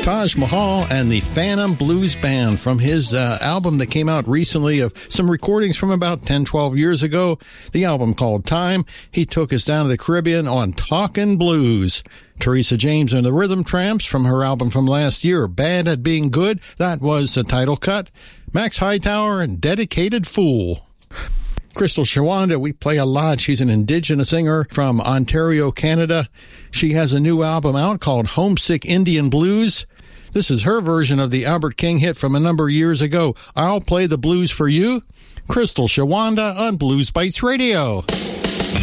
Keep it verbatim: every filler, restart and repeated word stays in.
Taj Mahal and the Phantom Blues Band from his uh, album that came out recently of some recordings from about ten, twelve years ago. The album called Time. He took us down to the Caribbean on Talkin' Blues. Teresa James and the Rhythm Tramps from her album from last year, Bad at Being Good. That was the title cut. Max Hightower and Dedicated Fool. Crystal Shawanda, we play a lot. She's an Indigenous singer from Ontario, Canada. She has a new album out called Homesick Indian Blues. This is her version of the Albert King hit from a number of years ago, I'll Play the Blues for You. Crystal Shawanda on Blues Bites Radio.